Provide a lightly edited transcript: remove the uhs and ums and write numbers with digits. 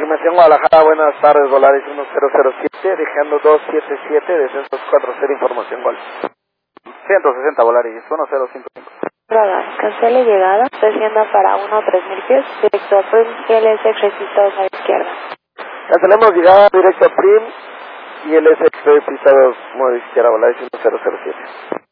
Confirmación Guadalajara, buenas tardes, Volaris 1007, dejando 277, descensos 40, información gol. 160 Volaris, 1055. Radar, cancele llegada, descienda para 3000 pies, directo a Prim, LS registrados a la izquierda. Cancelamos llegada directo a Prim y LS pisados 9 izquierda, Volaris 1007.